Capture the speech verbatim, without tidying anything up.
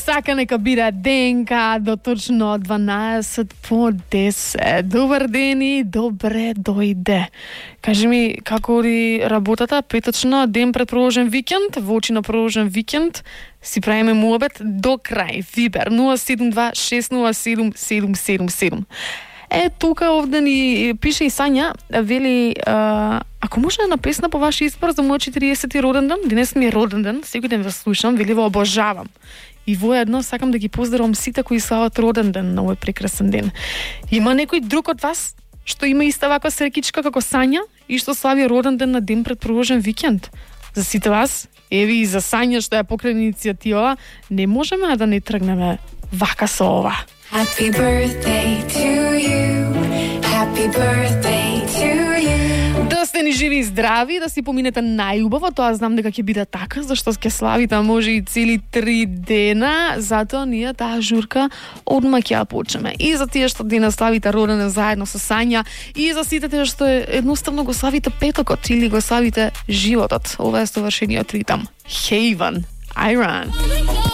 сака нека биде денка до точно дванаесет по десет. Добар ден и добре дојде. Кажи ми, како оди работата? Петочно, ден пред продолжен викенд, во очи на продолжен викенд, си правиме муабет до крај. Вибер нула седум два шест нула седум седум седум седум. Е, тука овде ни пише и Сања, вели, а, ако може една песна по ваш избор за мој четириесети роден ден, денес ми е роден ден, секој ден вас слушам, вели во обожавам. И воедно сакам да ги поздравам сите кои слават роден ден на овој прекрасен ден. Има некој друг од вас што има иста ваква среќичка како Сања и што слави роден ден на ден пред продолжен викенд? За сите вас, еви и за Сања што ја покране иницијатива, не можеме да не тргнеме вака со ова. Happy birthday to you. Happy birthday to you. Да сте ни живи и здрави, да си поминете најубаво, тоа знам дека ќе биде така, зашто ќе славите може и цели три дена, затоа ние таа журка одма ќе ја почнеме. И за тие што денес славите роден ден заедно со Сања, и за сите тие што едноставно го славите петокот или го славите животот. Ова е совршениот ритам. Haven, Iron.